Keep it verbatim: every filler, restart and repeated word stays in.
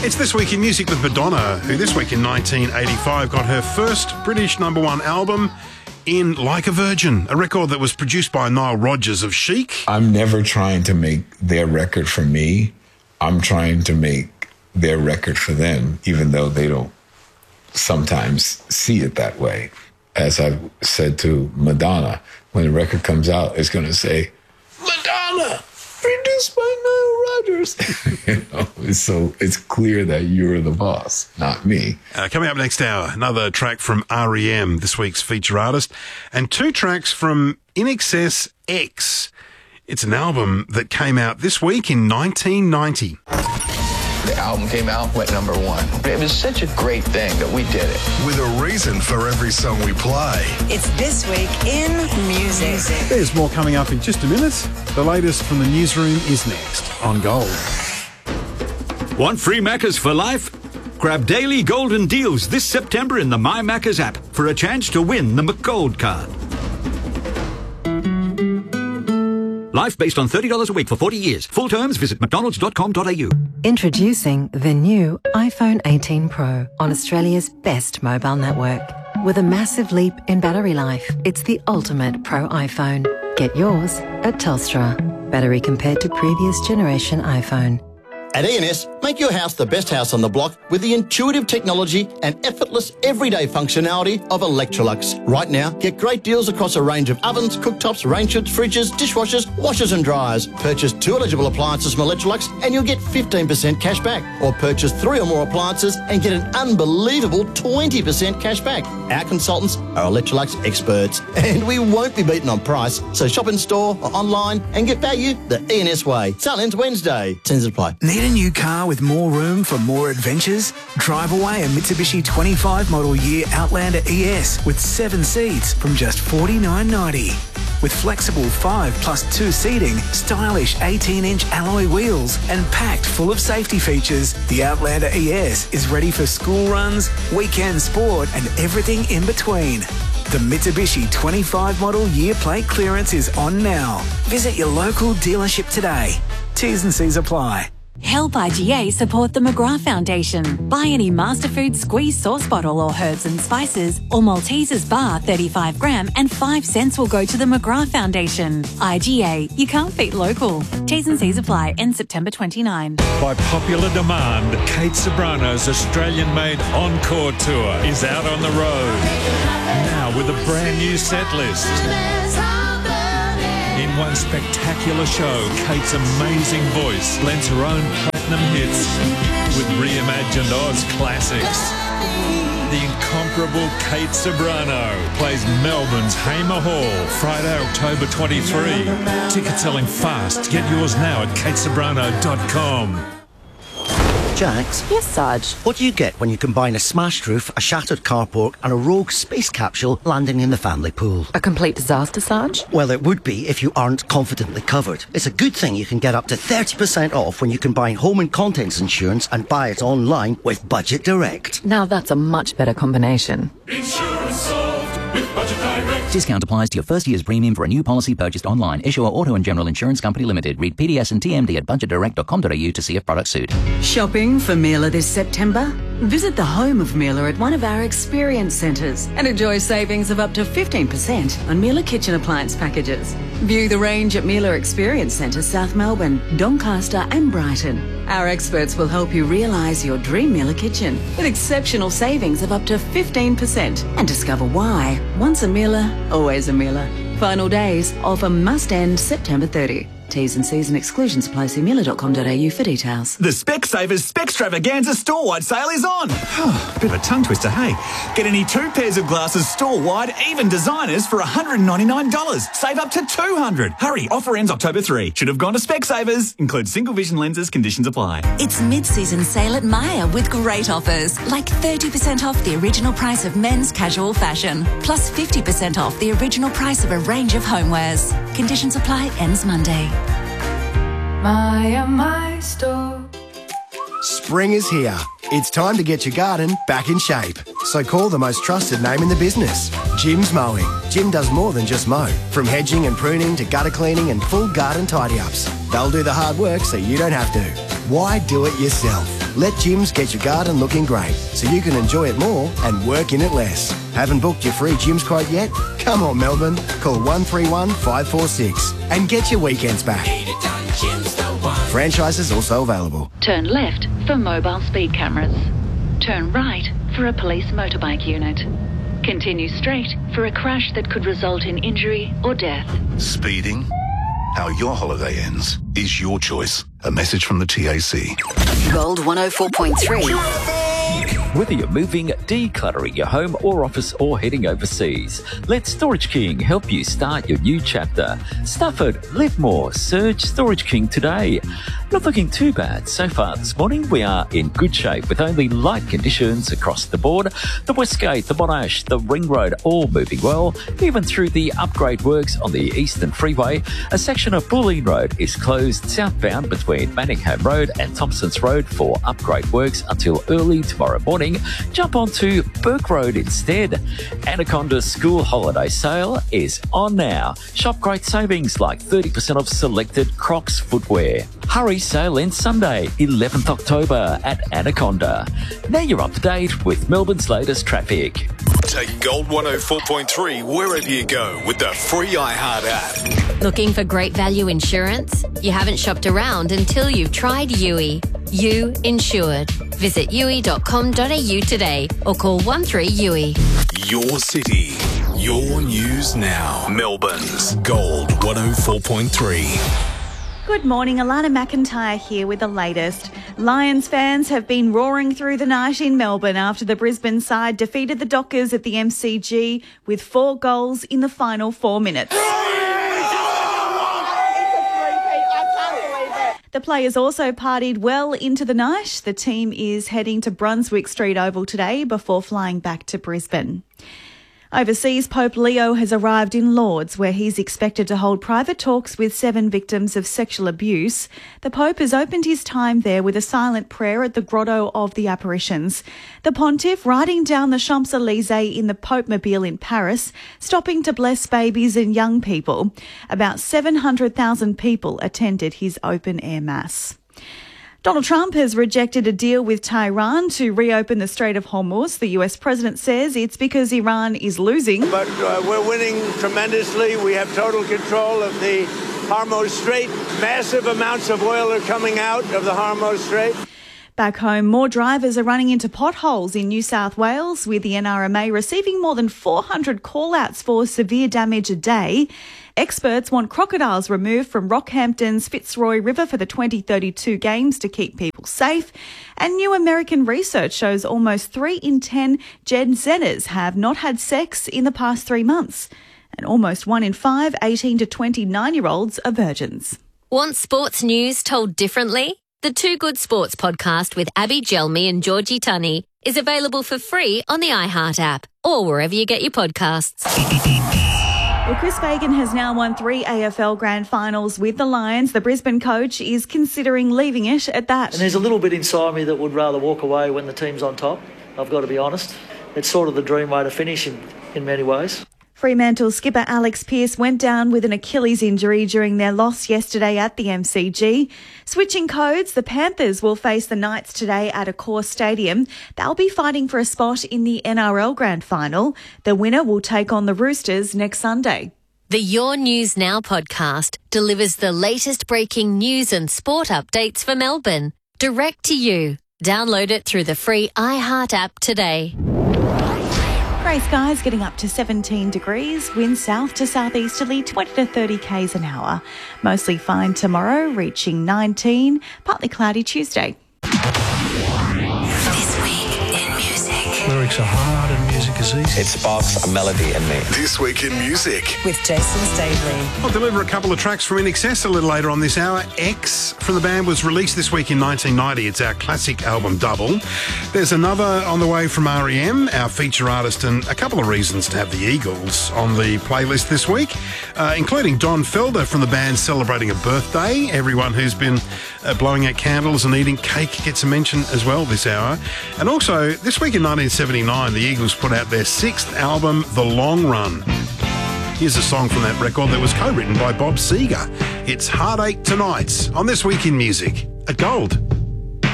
It's This Week in Music with Madonna, who this week in nineteen eighty-five got her first British number one album in Like a Virgin, a record that was produced by Nile Rodgers of Chic. I'm never trying to make their record for me. I'm trying to make their record for them, even though they don't sometimes see it that way. As I've said to Madonna, when the record comes out, it's going to say, Madonna, produced by Nile Rodgers. You know, so it's clear that you're the boss, not me. Uh, coming up next hour, another track from R E M, this week's feature artist, and two tracks from In Excess X. It's an album that came out this week in nineteen ninety. The album came out, went number one. It was such a great thing that we did it. With a reason for every song we play. It's This Week in Music. There's more coming up in just a minute. The latest from the newsroom is next on Gold. Want free Maccas for life? Grab daily golden deals this September in the My Maccas app for a chance to win the McGold card. Life based on thirty dollars a week for forty years. Full terms, visit mcdonalds dot com dot a u. Introducing the new iPhone eighteen Pro on Australia's best mobile network. With a massive leap in battery life, it's the ultimate Pro iPhone. Get yours at Telstra. Battery compared to previous generation iPhone. At E and S, make your house the best house on the block with the intuitive technology and effortless everyday functionality of Electrolux. Right now, get great deals across a range of ovens, cooktops, range hoods, fridges, dishwashers, washers and dryers. Purchase two eligible appliances from Electrolux and you'll get fifteen percent cash back. Or purchase three or more appliances and get an unbelievable twenty percent cash back. Our consultants are Electrolux experts and we won't be beaten on price. So shop in store or online and get value the E and S way. Sale ends Wednesday. Terms apply. Need a new car with more room for more adventures? Drive away a Mitsubishi twenty-five model year Outlander E S with seven seats from just forty-nine ninety. With flexible five plus two seating, stylish eighteen inch alloy wheels and packed full of safety features, the Outlander E S is ready for school runs, weekend sport and everything in between. The Mitsubishi twenty-five model year plate clearance is on now. Visit your local dealership today. T's and C's apply. Help I G A support the McGrath Foundation. Buy any Masterfood squeeze sauce bottle or herbs and spices or Maltesers bar thirty-five gram and five cents will go to the McGrath Foundation. I G A, you can't beat local. T's and C's apply. End September twenty-ninth. By popular demand, Kate Ceberano's Australian-made Encore Tour is out on the road. Now with a brand new set list. In one spectacular show, Kate's amazing voice blends her own platinum hits with reimagined Oz classics. The incomparable Kate Ceberano plays Melbourne's Hamer Hall, Friday, October twenty-third. Tickets selling fast. Get yours now at kate ceberano dot com. Jax? Yes, Sarge? What do you get when you combine a smashed roof, a shattered carport and a rogue space capsule landing in the family pool? A complete disaster, Sarge? Well, it would be if you aren't confidently covered. It's a good thing you can get up to thirty percent off when you combine home and contents insurance and buy it online with Budget Direct. Now that's a much better combination. Insurance solved with Budget Direct. Discount applies to your first year's premium for a new policy purchased online. Issuer Auto and General Insurance Company Limited. Read P D S and T M D at budget direct dot com dot a u to see if products suit. Shopping for Miele this September? Visit the home of Miele at one of our experience centres and enjoy savings of up to fifteen percent on Miele kitchen appliance packages. View the range at Miele Experience Centre, South Melbourne, Doncaster and Brighton. Our experts will help you realise your dream Miele kitchen with exceptional savings of up to fifteen percent and discover why. Once a Miele, always a Miele. Final days, offer must end September thirtieth. T's and C's and exclusions apply. See miele dot com dot a u for details. The Specsavers Spextravaganza store-wide sale is on. Bit of a tongue twister, hey? Get any two pairs of glasses store-wide, even designers, for one hundred ninety-nine dollars. Save up to two hundred dollars. Hurry, offer ends October third. Should have gone to Specsavers. Includes single vision lenses, conditions apply. It's mid-season sale at Myer with great offers, like thirty percent off the original price of men's casual fashion, plus fifty percent off the original price of a range of homewares. Conditions apply, ends Monday. Myer, my store. Spring is here. It's time to get your garden back in shape. So call the most trusted name in the business, Jim's Mowing. Jim does more than just mow. From hedging and pruning to gutter cleaning and full garden tidy-ups. They'll do the hard work so you don't have to. Why do it yourself? Let Jim's get your garden looking great so you can enjoy it more and work in it less. Haven't booked your free Jim's quote yet? Come on, Melbourne. Call one three one, five four six and get your weekends back. Franchises also available. Turn left for mobile speed cameras. Turn right for a police motorbike unit. Continue straight for a crash that could result in injury or death. Speeding? How your holiday ends is your choice. A message from the T A C. Gold one oh four point three. Whether you're moving, decluttering your home or office, or heading overseas, let Storage King help you start your new chapter. Stafford, live more. Search Storage King today. Not looking too bad so far this morning. We are in good shape with only light conditions across the board. The Westgate, the Monash, the Ring Road all moving well. Even through the upgrade works on the Eastern Freeway, a section of Bulleen Road is closed southbound between Manningham Road and Thompsons Road for upgrade works until early tomorrow morning. Jump onto Burke Road instead. Anaconda School Holiday Sale is on now. Shop great savings like thirty percent off selected Crocs footwear. Hurry sale ends Sunday, eleventh October at Anaconda. Now you're up to date with Melbourne's latest traffic. Take Gold one oh four point three wherever you go with the free iHeart app. Looking for great value insurance? You haven't shopped around until you've tried U I. You Insured. Visit U I dot com dot a u today or call one three U I. Your city, your news now. Melbourne's Gold one oh four point three. Good morning, Alana McIntyre here with the latest. Lions fans have been roaring through the night in Melbourne after the Brisbane side defeated the Dockers at the M C G with four goals in the final four minutes. The players also partied well into the night. The team is heading to Brunswick Street Oval today before flying back to Brisbane. Overseas, Pope Leo has arrived in Lourdes, where he's expected to hold private talks with seven victims of sexual abuse. The Pope has opened his time there with a silent prayer at the Grotto of the Apparitions. The Pontiff riding down the Champs-Élysées in the Pope-mobile in Paris, stopping to bless babies and young people. About seven hundred thousand people attended his open-air mass. Donald Trump has rejected a deal with Tehran to reopen the Strait of Hormuz. The U S president says it's because Iran is losing. But uh, we're winning tremendously. We have total control of the Hormuz Strait. Massive amounts of oil are coming out of the Hormuz Strait. Back home, more drivers are running into potholes in New South Wales, with the N R M A receiving more than four hundred call-outs for severe damage a day. Experts want crocodiles removed from Rockhampton's Fitzroy River for the twenty thirty-two games to keep people safe. And new American research shows almost three in ten Gen Zers have not had sex in the past three months. And almost one in five eighteen to twenty-nine-year-olds are virgins. Want sports news told differently? The Two Good Sports podcast with Abby Gelmi and Georgie Tunney is available for free on the iHeart app or wherever you get your podcasts. Well, Chris Fagan has now won three A F L Grand Finals with the Lions. The Brisbane coach is considering leaving it at that. And there's a little bit inside me that would rather walk away when the team's on top, I've got to be honest. It's sort of the dream way to finish in, in many ways. Fremantle skipper Alex Pearce went down with an Achilles injury during their loss yesterday at the M C G. Switching codes, the Panthers will face the Knights today at Accor Stadium. They'll be fighting for a spot in the N R L Grand Final. The winner will take on the Roosters next Sunday. The Your News Now podcast delivers the latest breaking news and sport updates for Melbourne, direct to you. Download it through the free iHeart app today. Grey skies getting up to seventeen degrees, wind south to southeasterly twenty to thirty k's an hour. Mostly fine tomorrow, reaching nineteen, partly cloudy Tuesday. This week in music. Lyrics are hard and music is easy. It sparks a melody in me. This week in music. With Jason Staveley. I'll deliver a couple of tracks from I N X S a little later on this hour. X from the band was released this week in nineteen ninety. It's our classic album double. There's another on the way from R E M, our feature artist, and a couple of reasons to have the Eagles on the playlist this week, uh, including Don Felder from the band celebrating a birthday. Everyone who's been uh, blowing out candles and eating cake gets a mention as well this hour. And also, this week in nineteen seventy-nine, the Eagles put out their sixth album, The Long Run. Here's a song from that record that was co-written by Bob Seger. It's Heartache Tonight on This Week in Music at Gold.